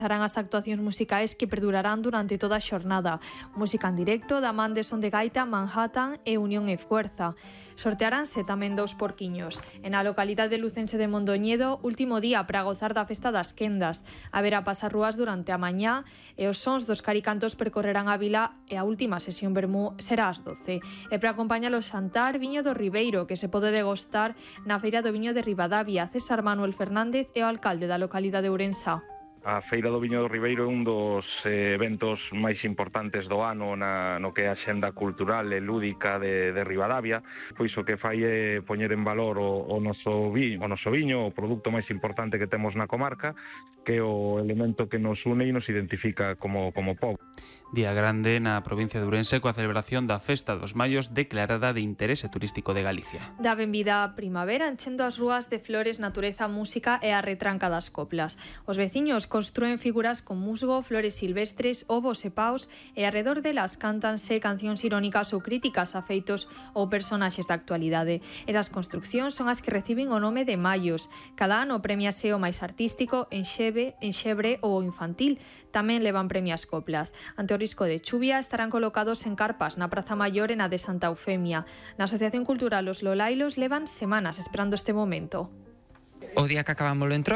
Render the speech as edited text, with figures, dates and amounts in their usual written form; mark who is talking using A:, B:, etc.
A: Harán as actuacións musicais que perdurarán durante toda a xornada. Música en directo da man de Son de Gaita, Manhattan e Unión e Fuerza. Sortearánse tamén 2 porquiños. En a localidade lucense de Mondoñedo, último día para gozar da festa das quendas. Haberá pasarrúas durante a mañá e os sons dos caricantos percorrerán a vila e a última sesión vermú será ás 12. E para acompañar o xantar, viño do Ribeiro, que se pode degustar na Feira do Viño de Ribadavia. César Manuel Fernández é o alcalde da localidade de Ourensa.
B: A Feira do Viño do Ribeiro é un dos eventos máis importantes do ano no que é a xenda cultural e lúdica de Ribadavia, pois o que fai é poñer en valor o noso viño, o produto máis importante que temos na comarca, que é o elemento que nos une e nos identifica como pobo.
C: Día grande na provincia de Ourense coa celebración da Festa dos Mallos declarada de interese turístico de Galicia.
A: Da benvida a primavera enchendo as rúas de flores, natureza, música e a retranca das coplas. Os veciños construen figuras con musgo, flores silvestres, ovos e paus e arredor delas cántanse cancións irónicas ou críticas a feitos ou personaxes da actualidade. Esas construccións son as que reciben o nome de mallos. Cada ano premiase o máis artístico, enxebre ou infantil. Tamén levan premias coplas. Ante o risco de chuvia estarán colocados en carpas na Praza Maior e na de Santa Eufemia. Na Asociación Cultural Os Lolailos levan semanas esperando este momento.
D: O día que acabamos lo entró